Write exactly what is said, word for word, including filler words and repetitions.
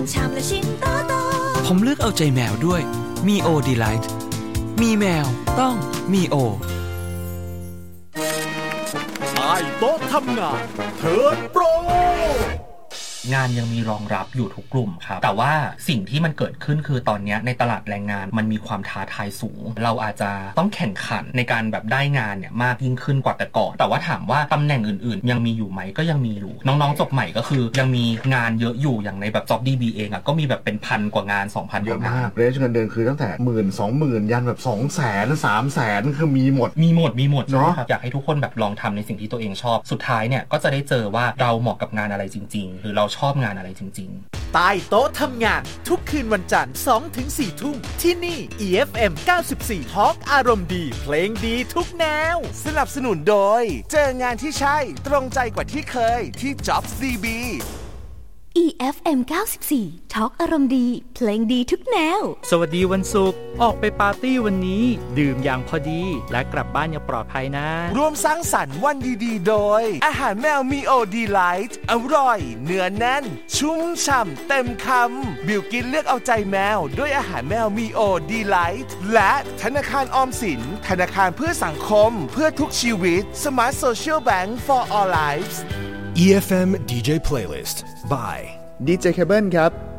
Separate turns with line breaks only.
ชามละชิ้นโตโต
ผมเลือกเอาใจแมวด้วยมีโอดีไลท์มีแมวต้องมีโอ
ใต้โต๊ะทำงานเทิร์นโปรง
านยังมีรองรับอยู่ทุกกลุ่มครับแต่ว่าสิ่งที่มันเกิดขึ้นคือตอนนี้ในตลาดแรงงานมันมีความท้าทายสูงเราอาจจะต้องแข่งขันในการแบบได้งานเนี่ยมากยิ่งขึ้นกว่าแต่ก่อนแต่ว่าถามว่าตำแหน่งอื่นๆยังมีอยู่ไหมก็ยังมีอยู่น้องๆจบใหม่ก็คือยังมีงานเยอะอยู่อย่างในแบบ Job ดี บี เองอ่ะก็มีแบบเป็นพันกว่างาน สองพัน กว่างาน
เรนจ์เงินเดือนคือตั้งแต่หมื่น สองหมื่นยันแบบ สองแสน สามแสนคือมีหมด
มีหมดมีหมดใช่ครับอยากให้ทุกคนแบบลองทำในสิ่งที่ตัวเองชอบสุดท้ายเนี่ยก็จะได้เจอว่าเราเหมาะกับงานอะไรจริงๆหรือเราชอบงานอะไรจริง
ใต้โต๊ะทำงานทุกคืนวันจันทร์ สองถึงสี่ ทุ่มที่นี่ อี เอฟ เอ็ม เก้าสิบสี่ Talk อารมณ์ดีเพลงดีทุกแนวสนับสนุนโดยเจองานที่ใช่ตรงใจกว่าที่เคยที่ Jobs ดี บี
อี เอฟ เอ็ม เก้าสิบสี่ Talk อารมณ์ดีเพลงดีทุกแนว
สวัสดีวันศุกร์ออกไปปาร์ตี้วันนี้ดื่มอย่างพอดีและกลับบ้านอย่างปลอดภัยนะ
ร่วมสร้างสรรค์วันดีๆโดยอาหารแมวมีโอดีไลท์อร่อยเนื้อแน่นชุ่มฉ่ำเต็มคำบิวกินเลือกเอาใจแมวด้วยอาหารแมวมีโอดีไลท์และธนาคารออมสินธนาคารเพื่อสังคมเพื่อทุกชีวิต Smart Social Bank for All Lives
อี เอฟ เอ็ม ดี เจ Playlist by
ดี เจ Cable ครับ